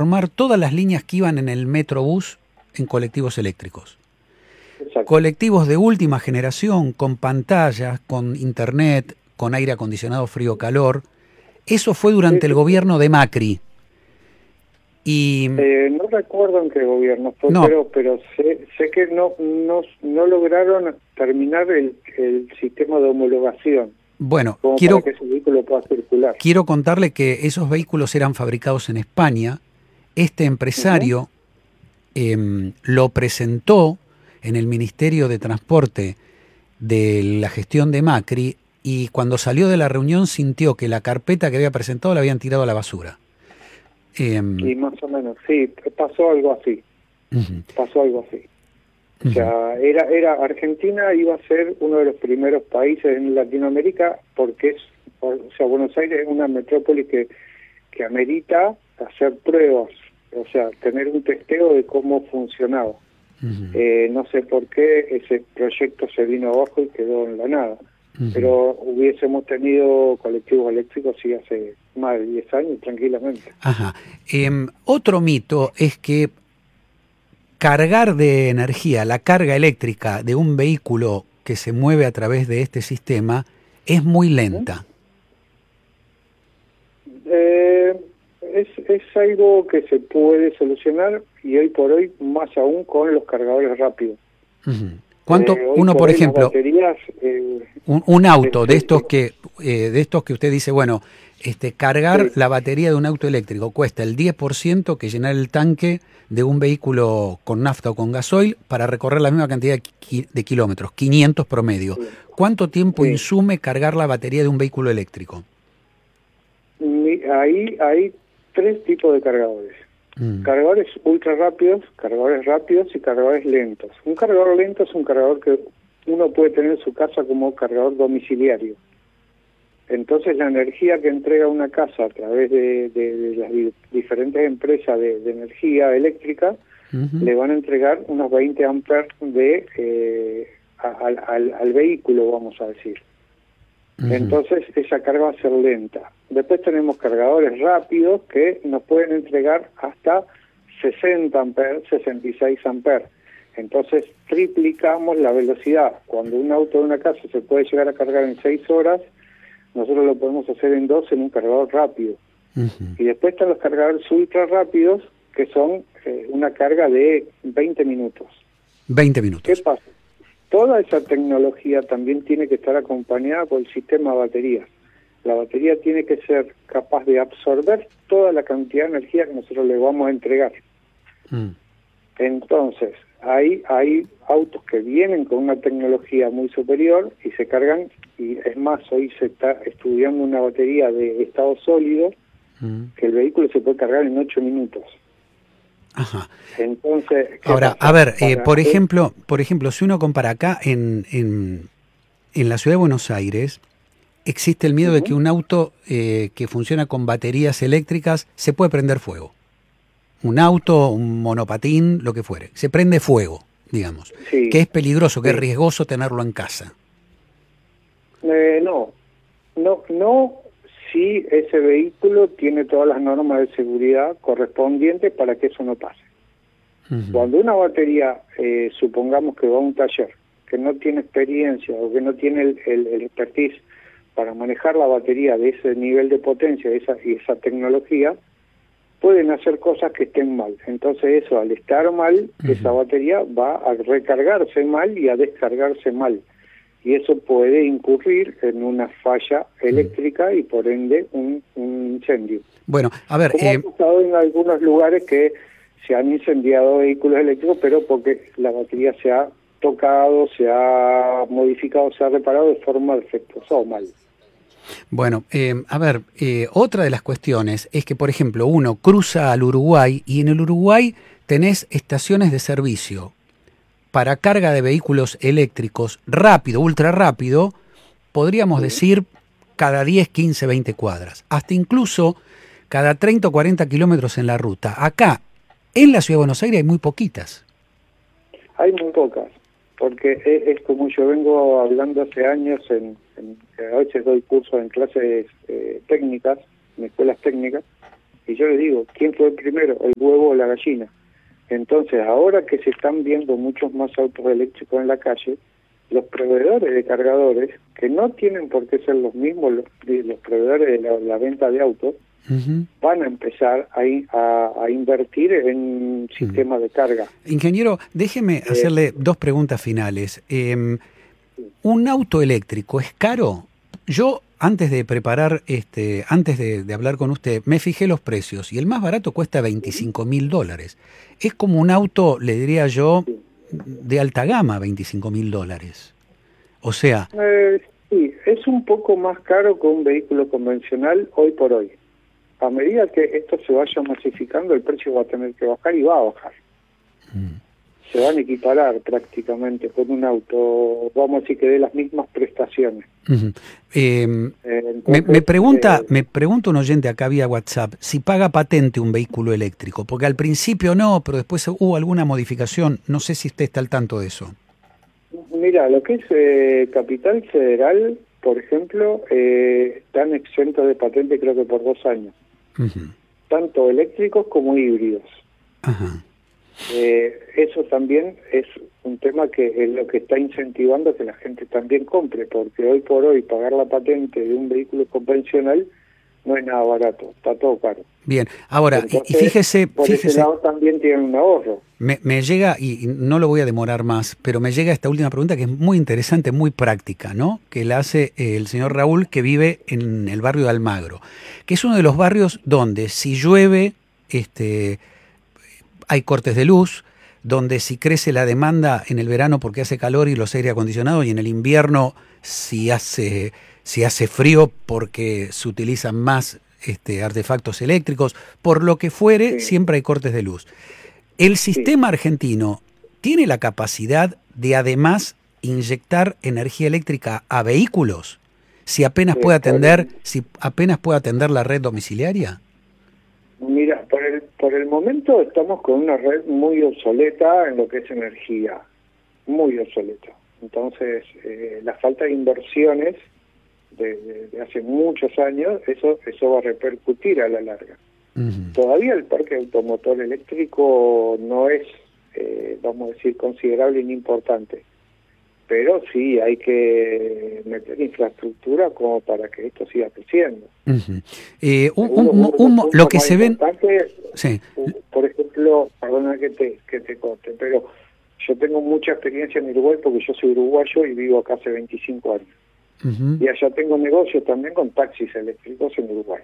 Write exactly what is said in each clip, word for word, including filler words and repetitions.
transformar todas las líneas que iban en el Metrobús en colectivos eléctricos. Exacto. Colectivos de última generación, con pantallas, con internet, con aire acondicionado frío-calor. Eso fue durante Sí, el sí, gobierno de Macri. Y Eh, no recuerdo en qué gobierno fue, no. pero, pero sé, sé que no, no, no lograron terminar el, el sistema de homologación. Bueno, Como quiero, para que ese vehículo pueda circular. quiero contarle que esos vehículos eran fabricados en España. Este empresario uh-huh. eh, lo presentó en el Ministerio de Transporte de la gestión de Macri, y cuando salió de la reunión sintió que la carpeta que había presentado la habían tirado a la basura. Eh, y más o menos, sí, pasó algo así. Uh-huh. Pasó algo así. O sea, era, era Argentina iba a ser uno de los primeros países en Latinoamérica, porque es, o sea, Buenos Aires es una metrópoli que, que amerita hacer pruebas, o sea, tener un testeo de cómo funcionaba. Uh-huh. Eh, no sé por qué ese proyecto se vino abajo y quedó en la nada. Uh-huh. Pero hubiésemos tenido colectivos eléctricos sí hace más de diez años tranquilamente. Ajá. Eh, otro mito es que cargar de energía, la carga eléctrica de un vehículo que se mueve a través de este sistema es muy lenta. Eh, es, es algo que se puede solucionar, y hoy por hoy más aún con los cargadores rápidos. Uh-huh. ¿Cuánto eh, uno, por, por hoy ejemplo, baterías, eh, un, un auto de estos que eh, de estos que usted dice, bueno, este cargar sí. la batería de un auto eléctrico cuesta el diez por ciento que llenar el tanque de un vehículo con nafta o con gasoil para recorrer la misma cantidad de, ki- de kilómetros, quinientos promedio. Sí. ¿Cuánto tiempo sí. insume cargar la batería de un vehículo eléctrico? Ahí hay tres tipos de cargadores. Mm. Cargadores ultra rápidos, cargadores rápidos y cargadores lentos. Un cargador lento es un cargador que uno puede tener en su casa como cargador domiciliario. Entonces la energía que entrega una casa a través de, de, de las di- diferentes empresas de, de energía eléctrica, uh-huh. le van a entregar unos veinte amperes de, eh, al, al, al vehículo, vamos a decir. Uh-huh. Entonces esa carga va a ser lenta. Después tenemos cargadores rápidos que nos pueden entregar hasta sesenta amperes, sesenta y seis amperes. Entonces triplicamos la velocidad. Cuando un auto de una casa se puede llegar a cargar en seis horas, nosotros lo podemos hacer en dos en un cargador rápido. Uh-huh. Y después están los cargadores ultra rápidos, que son eh, una carga de veinte minutos. veinte minutos. ¿Qué pasa? Toda esa tecnología también tiene que estar acompañada por el sistema de baterías. La batería tiene que ser capaz de absorber toda la cantidad de energía que nosotros le vamos a entregar. Mm. Entonces, hay, hay autos que vienen con una tecnología muy superior y se cargan, y es más, hoy se está estudiando una batería de estado sólido, mm. que el vehículo se puede cargar en ocho minutos. Ajá. Entonces, ahora, a ver, eh, por ejemplo, por ejemplo, si uno compara acá en, en, en la ciudad de Buenos Aires, existe el miedo uh-huh. de que un auto eh, que funciona con baterías eléctricas se puede prender fuego. Un auto, un monopatín, lo que fuere, se prende fuego, digamos. Sí. Que es peligroso, que sí. es riesgoso tenerlo en casa. Eh, no, no, no. Si ese vehículo tiene todas las normas de seguridad correspondientes para que eso no pase. Uh-huh. Cuando una batería, eh, supongamos que va a un taller, que no tiene experiencia o que no tiene el, el, el expertise para manejar la batería de ese nivel de potencia esa, y esa tecnología, pueden hacer cosas que estén mal. Entonces eso, al estar mal, uh-huh. esa batería va a recargarse mal y a descargarse mal. Y eso puede incurrir en una falla eléctrica y por ende un, un incendio. Bueno, a ver... Como eh... ha pasado en algunos lugares que se han incendiado vehículos eléctricos, pero porque la batería se ha tocado, se ha modificado, se ha reparado de forma defectuosa o mal. Bueno, eh, a ver, eh, otra de las cuestiones es que, por ejemplo, uno cruza al Uruguay y en el Uruguay tenés estaciones de servicio para carga de vehículos eléctricos rápido, ultra rápido, podríamos sí. decir cada diez, quince, veinte cuadras, hasta incluso cada treinta o cuarenta kilómetros en la ruta. Acá, en la Ciudad de Buenos Aires, hay muy poquitas. Hay muy pocas, porque es, es como yo vengo hablando hace años, en, en, a veces doy cursos en clases eh, técnicas, en escuelas técnicas, Y yo les digo, ¿quién fue el primero, el huevo o la gallina? Entonces, ahora que se están viendo muchos más autos eléctricos en la calle, los proveedores de cargadores, que no tienen por qué ser los mismos los, los proveedores de la, la venta de autos, uh-huh. van a empezar a, a, a invertir en sistemas uh-huh. de carga. Ingeniero, déjeme eh, hacerle dos preguntas finales. Eh, ¿Un auto eléctrico es caro? Yo, antes de preparar, este, antes de, de hablar con usted, me fijé los precios y el más barato cuesta veinticinco mil dólares. Es como un auto, le diría yo, de alta gama, veinticinco mil dólares. O sea... Eh, sí, es un poco más caro que un vehículo convencional hoy por hoy. A medida que esto se vaya masificando, el precio va a tener que bajar y va a bajar. Mm. Se van a equiparar prácticamente con un auto, vamos a decir que dé las mismas prestaciones. Uh-huh. eh, Entonces, me, me pregunta eh, me pregunta un oyente acá vía WhatsApp si paga patente un vehículo eléctrico, porque al principio no, pero después hubo alguna modificación. No sé si usted está al tanto de eso. Mira, lo que es eh, Capital Federal, por ejemplo, eh, están exentos de patente creo que por dos años. Uh-huh. Tanto eléctricos como híbridos. Uh-huh. Eh, eso también es un tema que es lo que está incentivando que la gente también compre, porque hoy por hoy pagar la patente de un vehículo convencional no es nada barato, está todo caro. Bien, ahora, entonces, y fíjese... Por fíjese, ese lado también tienen un ahorro. Me, me llega, y no lo voy a demorar más, pero me llega esta última pregunta que es muy interesante, muy práctica, ¿no? Que la hace eh, el señor Raúl, que vive en el barrio de Almagro, que es uno de los barrios donde si llueve, este... hay cortes de luz, donde si crece la demanda en el verano porque hace calor y los aire acondicionados, y en el invierno si hace, si hace frío porque se utilizan más este, artefactos eléctricos, por lo que fuere, sí. siempre hay cortes de luz. El sistema sí. argentino tiene la capacidad de además inyectar energía eléctrica a vehículos, si apenas sí, puede atender, si apenas puede atender la red domiciliaria. Mira, por el, por el momento estamos con una red muy obsoleta en lo que es energía, muy obsoleta. Entonces, eh, la falta de inversiones de, de, de hace muchos años, eso eso va a repercutir a la larga. Uh-huh. Todavía el parque automotor eléctrico no es, eh, vamos a decir, considerable ni importante. Pero sí hay que meter infraestructura como para que esto siga creciendo. Uh-huh. eh, un, un, un, un, un, lo que se ven... Sí. Por ejemplo, perdona que te, que te corte, pero yo tengo mucha experiencia en Uruguay porque yo soy uruguayo y vivo acá hace veinticinco años. Uh-huh. Y allá tengo negocios también con taxis eléctricos en Uruguay.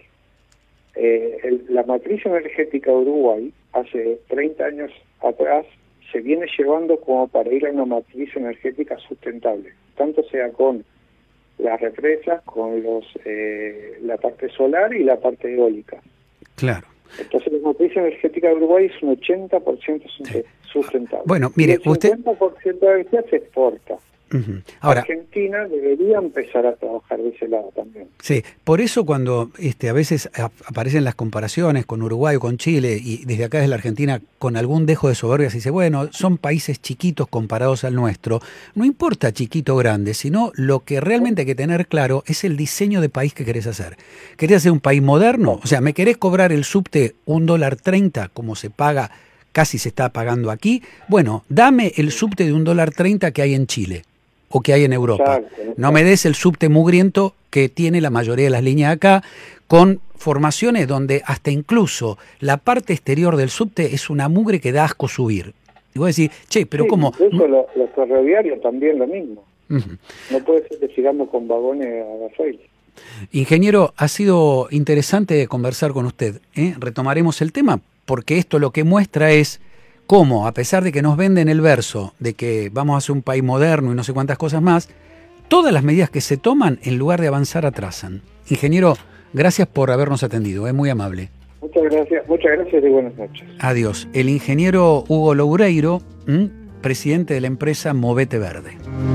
Eh, el, la matriz energética de Uruguay, hace treinta años atrás, se viene llevando como para ir a una matriz energética sustentable, tanto sea con las represas, con los eh, la parte solar y la parte eólica. Claro. Entonces la matriz energética de Uruguay es un ochenta por ciento sustentable. Bueno, mire, y el cincuenta por ciento usted... de energía se exporta. Uh-huh. Ahora, Argentina debería empezar a trabajar de ese lado también. Sí, por eso cuando este, a veces aparecen las comparaciones con Uruguay o con Chile, y desde acá desde la Argentina con algún dejo de soberbia se dice, bueno, son países chiquitos comparados al nuestro. No importa chiquito o grande, sino lo que realmente hay que tener claro es el diseño de país que querés hacer. ¿Querés hacer un país moderno? O sea, ¿me querés cobrar el subte un dólar treinta como se paga, casi se está pagando aquí? Bueno, dame el subte de un dólar treinta que hay en Chile o que hay en Europa. Exacto, exacto. No me des el subte mugriento que tiene la mayoría de las líneas acá, con formaciones donde hasta incluso la parte exterior del subte es una mugre que da asco subir. Y vos decís, che, pero sí, ¿cómo? Incluso los lo ferroviarios también lo mismo. Uh-huh. No puede ser que sigamos con vagones a gasoil. Ingeniero, ha sido interesante conversar con usted. ¿eh? Retomaremos el tema, porque esto lo que muestra es cómo, a pesar de que nos venden el verso de que vamos a ser un país moderno y no sé cuántas cosas más, todas las medidas que se toman, en lugar de avanzar, atrasan. Ingeniero, gracias por habernos atendido, es muy amable. Muchas gracias, muchas gracias y buenas noches. Adiós. El ingeniero Hugo Loureiro, ¿m? presidente de la empresa Movete Verde.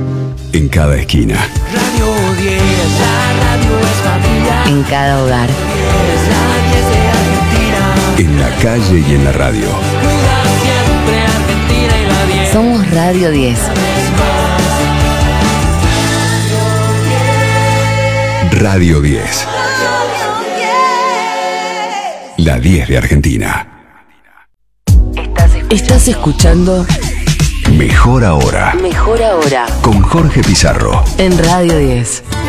En cada esquina. Radio diez, la radio es familia. En cada hogar. Es la diez de Argentina. En la calle y en la radio. Siempre Argentina y la diez. Somos Radio diez. Radio diez. La diez de Argentina. Estás escuchando Mejor Ahora. Mejor Ahora Con Jorge Pizarro. En Radio diez.